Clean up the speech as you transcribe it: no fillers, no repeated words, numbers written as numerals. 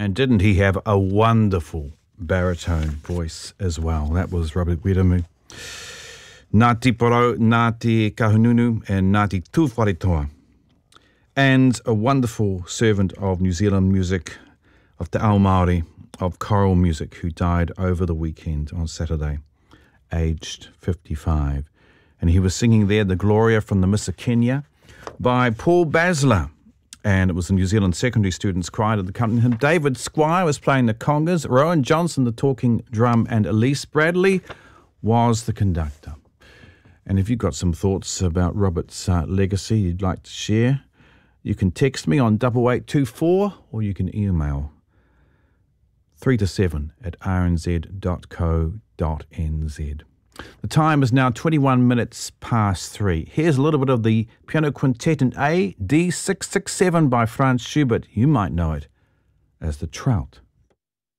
And didn't he have a wonderful baritone voice as well? That was Robert Guiramu. Ngāti Porou, Ngāti Kahununu, and Ngāti Tūwharetoa. And a wonderful servant of New Zealand music, of Te Ao Māori, of choral music, who died over the weekend on Saturday, aged 55. And he was singing there the Gloria from the Miss of Kenya by Paul Basler. And it was the New Zealand Secondary Students' Choir that accompanied him. David Squire was playing the congas, Rowan Johnson the talking drum, and Elise Bradley was the conductor. And if you've got some thoughts about Robert's legacy you'd like to share, you can text me on 8824 or you can email 3 to 7 at rnz.co.nz. The time is now 21 minutes past 3. Here's a little bit of the Piano Quintet in A, D667 by Franz Schubert. You might know it as the Trout.